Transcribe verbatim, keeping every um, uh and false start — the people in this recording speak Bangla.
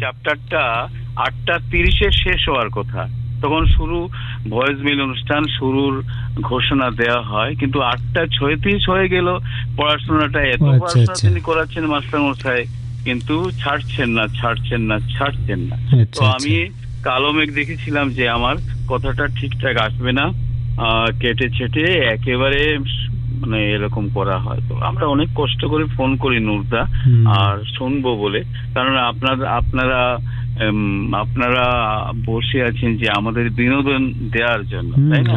চ্যাপ্টারটা আটটা তিরিশে শেষ হওয়ার কথা, তখন শুরু ভয়েস মেল অনুষ্ঠান শুরুর ঘোষণা দেওয়া হয়, কিন্তু আটটা ছয়ত্রিশ হয়ে গেল। পড়াশোনাটা এত আচ্ছা, পড়াশোনা আচ্ছা। তিনি করাচ্ছেন মাস্টার মশাই, কিন্তু ছাড়ছেন না ছাড়ছেন না ছাড়ছেন না। আচ্ছা, তো আমি কালো মেঘ দেখেছিলাম যে আমার কথাটা ঠিকঠাক আসবে না, আহ, কেটে ছেটে একেবারে মানে এরকম করা হয়। তো আমরা অনেক কষ্ট করে ফোন করি নুরদা হুম। আর শুনবো বলে, কারণ আপনার আপনারা উম, আপনারা বসে আছেন যে আমাদের বিনোদন দেওয়ার জন্য, হুম, তাই না?